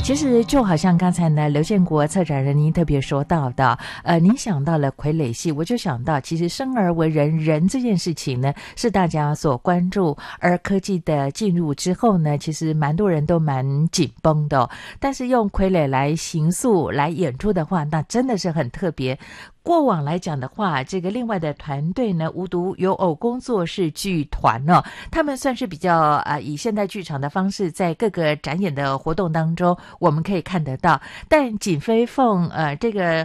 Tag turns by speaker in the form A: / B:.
A: 其实就好像刚才呢，刘建国策展人您特别说到的，您想到了傀儡戏，我就想到，其实生而为人，人这件事情呢，是大家所关注，而科技的进入之后呢，其实蛮多人都蛮紧绷的，但是用傀儡来形塑、来演出的话，那真的是很特别。过往来讲的话，这个另外的团队呢，无独有偶工作室剧团哦，他们算是比较以现代剧场的方式，在各个展演的活动当中，我们可以看得到。但锦飞凤这个